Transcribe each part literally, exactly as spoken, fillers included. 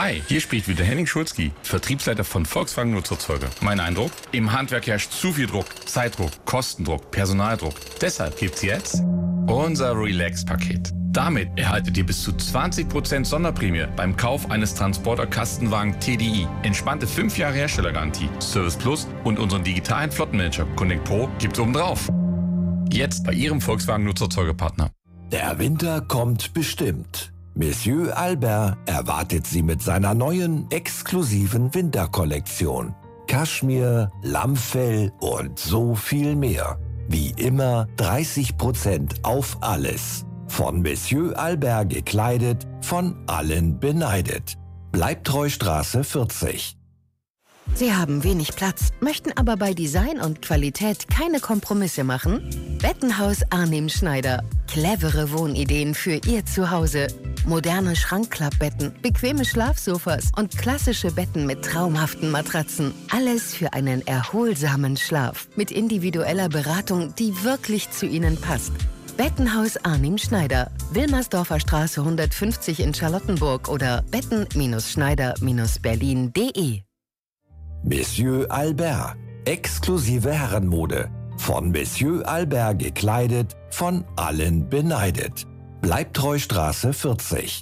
Hi, hier spricht wieder Henning Schulzki, Vertriebsleiter von Volkswagen Nutzerzeuger. Mein Eindruck? Im Handwerk herrscht zu viel Druck, Zeitdruck, Kostendruck, Personaldruck. Deshalb gibt's jetzt unser Relax-Paket. Damit erhaltet ihr bis zu zwanzig Prozent Sonderprämie beim Kauf eines Transporter-Kastenwagen T D I. Entspannte fünf Jahre Herstellergarantie, Service Plus und unseren digitalen Flottenmanager Connect Pro gibt's obendrauf. Jetzt bei Ihrem Volkswagen Nutzerzeugerpartner. Der Winter kommt bestimmt. Monsieur Albert erwartet Sie mit seiner neuen, exklusiven Winterkollektion. Kaschmir, Lammfell und so viel mehr. Wie immer dreißig Prozent auf alles. Von Monsieur Albert gekleidet, von allen beneidet. Bleibtreustraße vierzig. Sie haben wenig Platz, möchten aber bei Design und Qualität keine Kompromisse machen? Bettenhaus Arnim Schneider. Clevere Wohnideen für Ihr Zuhause. Moderne Schrankklappbetten, bequeme Schlafsofas und klassische Betten mit traumhaften Matratzen. Alles für einen erholsamen Schlaf. Mit individueller Beratung, die wirklich zu Ihnen passt. Bettenhaus Arnim Schneider. Wilmersdorfer Straße hundertfünfzig in Charlottenburg oder betten-schneider berlin punkt de. Monsieur Albert. Exklusive Herrenmode. Von Monsieur Albert gekleidet, von allen beneidet. Bleibtreustraße vierzig.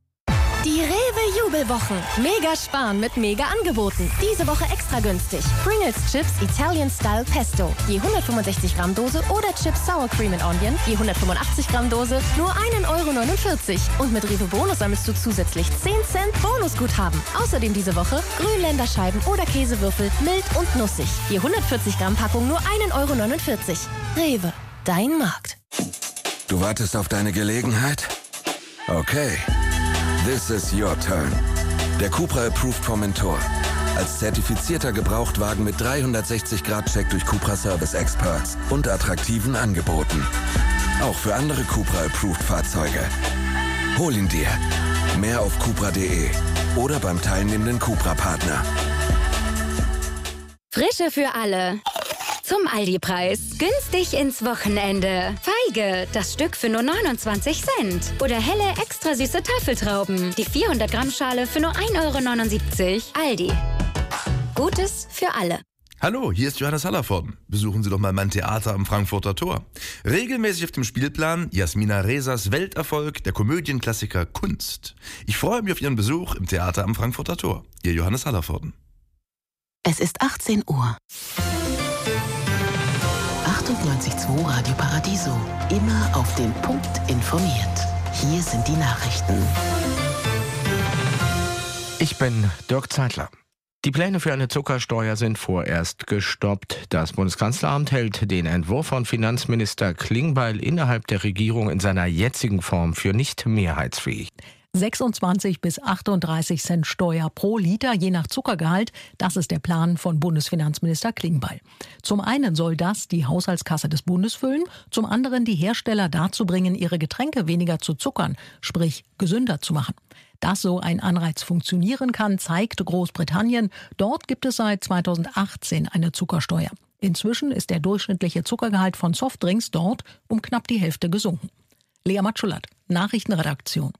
Die Rewe-Jubelwochen. Mega sparen mit Mega-Angeboten. Diese Woche extra günstig. Pringles Chips Italian Style Pesto. Je hundertfünfundsechzig Gramm Dose oder Chips Sour Cream and Onion. Je hundertfünfundachtzig Gramm Dose nur ein Euro neunundvierzig. Und mit Rewe Bonus sammelst du zusätzlich zehn Cent Bonusguthaben. Außerdem diese Woche Grünländerscheiben oder Käsewürfel mild und nussig. Je hundertvierzig Gramm Packung nur ein Euro neunundvierzig. Rewe, dein Markt. Du wartest auf deine Gelegenheit? Okay. This is your turn. Der Cupra Approved Formentor. Als zertifizierter Gebrauchtwagen mit dreihundertsechzig Grad Check durch Cupra Service Experts und attraktiven Angeboten. Auch für andere Cupra Approved Fahrzeuge. Hol ihn dir. Mehr auf cupra punkt de oder beim teilnehmenden Cupra-Partner. Frische für alle. Zum Aldi-Preis. Günstig ins Wochenende. Feige, das Stück für nur neunundzwanzig Cent. Oder helle, extra süße Tafeltrauben. Die vierhundert Gramm Schale für nur ein Euro neunundsiebzig. Aldi. Gutes für alle. Hallo, hier ist Johannes Hallervorden. Besuchen Sie doch mal mein Theater am Frankfurter Tor. Regelmäßig auf dem Spielplan Jasmina Resas Welterfolg, der Komödienklassiker Kunst. Ich freue mich auf Ihren Besuch im Theater am Frankfurter Tor. Ihr Johannes Hallervorden. Es ist achtzehn Uhr. achtundneunzig Komma zwei Radio Paradiso. Immer auf den Punkt informiert. Hier sind die Nachrichten. Ich bin Dirk Zeitler. Die Pläne für eine Zuckersteuer sind vorerst gestoppt. Das Bundeskanzleramt hält den Entwurf von Finanzminister Klingbeil innerhalb der Regierung in seiner jetzigen Form für nicht mehrheitsfähig. sechsundzwanzig bis achtunddreißig Cent Steuer pro Liter, je nach Zuckergehalt. Das ist der Plan von Bundesfinanzminister Klingbeil. Zum einen soll das die Haushaltskasse des Bundes füllen, zum anderen die Hersteller dazu bringen, ihre Getränke weniger zu zuckern, sprich gesünder zu machen. Dass so ein Anreiz funktionieren kann, zeigt Großbritannien. Dort gibt es seit zweitausendachtzehn eine Zuckersteuer. Inzwischen ist der durchschnittliche Zuckergehalt von Softdrinks dort um knapp die Hälfte gesunken. Lea Matschulat, Nachrichtenredaktion.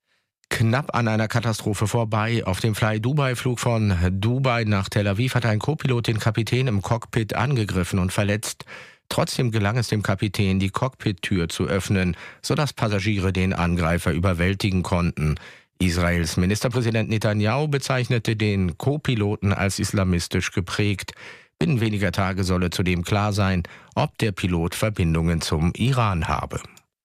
Knapp an einer Katastrophe vorbei. Auf dem Fly-Dubai-Flug von Dubai nach Tel Aviv hat ein Co-Pilot den Kapitän im Cockpit angegriffen und verletzt. Trotzdem gelang es dem Kapitän, die Cockpit-Tür zu öffnen, sodass Passagiere den Angreifer überwältigen konnten. Israels Ministerpräsident Netanyahu bezeichnete den Co-Piloten als islamistisch geprägt. Binnen weniger Tage solle zudem klar sein, ob der Pilot Verbindungen zum Iran habe.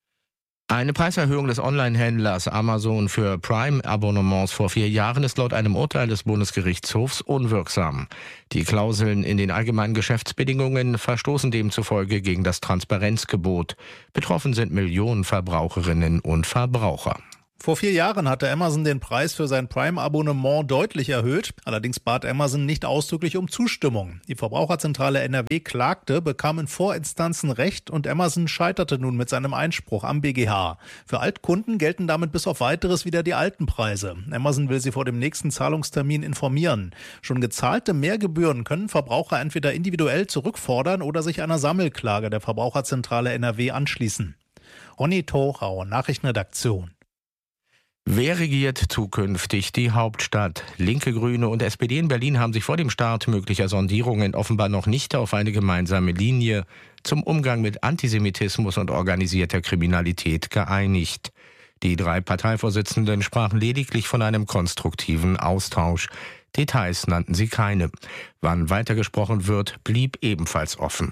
Eine Preiserhöhung des Online-Händlers Amazon für Prime-Abonnements vor vier Jahren ist laut einem Urteil des Bundesgerichtshofs unwirksam. Die Klauseln in den allgemeinen Geschäftsbedingungen verstoßen demzufolge gegen das Transparenzgebot. Betroffen sind Millionen Verbraucherinnen und Verbraucher. Vor vier Jahren hatte Amazon den Preis für sein Prime-Abonnement deutlich erhöht. Allerdings bat Amazon nicht ausdrücklich um Zustimmung. Die Verbraucherzentrale N R W klagte, bekam in Vorinstanzen Recht und Amazon scheiterte nun mit seinem Einspruch am B G H. Für Altkunden gelten damit bis auf Weiteres wieder die alten Preise. Amazon will sie vor dem nächsten Zahlungstermin informieren. Schon gezahlte Mehrgebühren können Verbraucher entweder individuell zurückfordern oder sich einer Sammelklage der Verbraucherzentrale N R W anschließen. Ronny Thorau, Nachrichtenredaktion. Wer regiert zukünftig die Hauptstadt? Linke, Grüne und S P D in Berlin haben sich vor dem Start möglicher Sondierungen offenbar noch nicht auf eine gemeinsame Linie zum Umgang mit Antisemitismus und organisierter Kriminalität geeinigt. Die drei Parteivorsitzenden sprachen lediglich von einem konstruktiven Austausch. Details nannten sie keine. Wann weitergesprochen wird, blieb ebenfalls offen.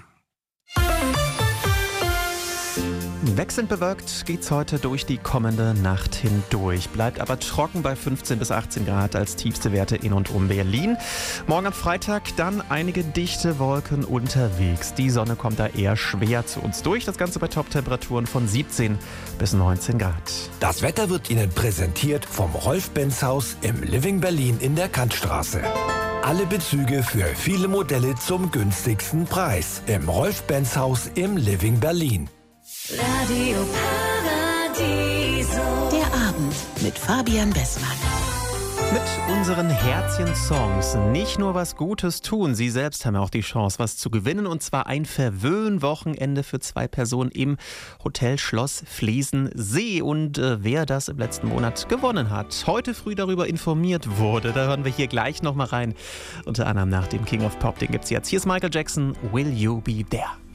Wechselnd bewölkt geht's heute durch die kommende Nacht hindurch. Bleibt aber trocken bei fünfzehn bis achtzehn Grad als tiefste Werte in und um Berlin. Morgen am Freitag dann einige dichte Wolken unterwegs. Die Sonne kommt da eher schwer zu uns durch. Das Ganze bei Top-Temperaturen von siebzehn bis neunzehn Grad. Das Wetter wird Ihnen präsentiert vom Rolf-Benz-Haus im Living Berlin in der Kantstraße. Alle Bezüge für viele Modelle zum günstigsten Preis im Rolf-Benz-Haus im Living Berlin. Radio Paradiso. Der Abend mit Fabian Bessmann. Mit unseren Herzchen-Songs nicht nur was Gutes tun, Sie selbst haben ja auch die Chance, was zu gewinnen. Und zwar ein Verwöhn-Wochenende für zwei Personen im Hotel Schloss Fließensee. Und äh, wer das im letzten Monat gewonnen hat, heute früh darüber informiert wurde, da hören wir hier gleich nochmal rein. Unter anderem nach dem King of Pop, den gibt's jetzt. Hier ist Michael Jackson, Will You Be There?